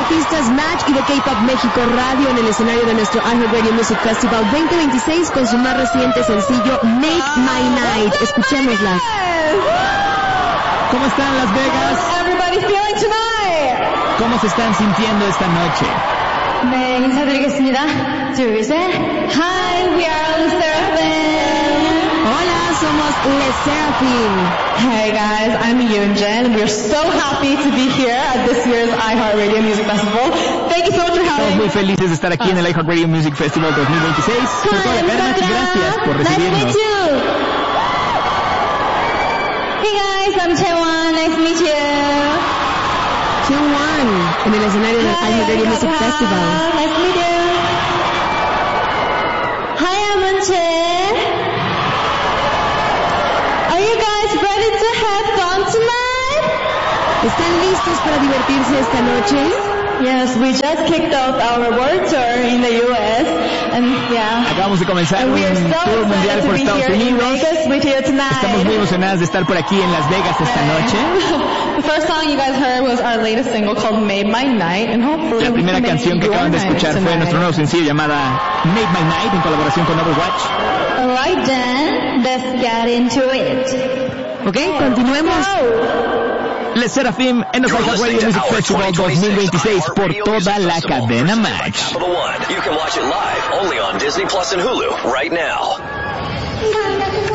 artistas Match y de K-Pop México Radio en el escenario de nuestro iHeartRadio Music Festival 2026 con su más reciente sencillo Make My Night. Escuchémoslas. ¿Cómo están Las Vegas? Everybody feeling tonight? ¿Cómo se están sintiendo esta noche? 네, 인사드리겠습니다. 둘, 셋. Hi, we are LE SSERAFIM. Hola, somos LE SSERAFIM. Hey guys, I'm Yoonjin. We're so happy to be here at this year's iHeartRadio Music Festival. Thank you so much for having Estamos muy felices de estar aquí en el iHeartRadio Music Festival 2026. Por toda la cadena, gracias por recibirnos. Nice to meet you. Hey guys, I'm Chaewon. Nice to meet you. Chaewon en el escenario del iHeartRadio Music Festival. Nice to meet you. Hi, I'm Eunchae. Are you guys ready to have fun tonight? ¿Están listos para divertirse esta noche? Yes, we just kicked off our world tour in the US, and yeah. Acabamos de comenzar un tour mundial por Estados Unidos. Estamos muy emocionadas de estar por aquí en Las Vegas esta noche. The first song you guys heard was our latest single called Made My Night, and hopefully la primera canción que acaban de escuchar fue nuestro nuevo sencillo llamada Made My Night en colaboración con Overwatch. Alright then, let's get into it. Ok, continuemos. LE SSERAFIM en el iHeartRadio Music Festival 2026 por toda la cadena Match. You can watch it live only on Disney Plus and Hulu right now.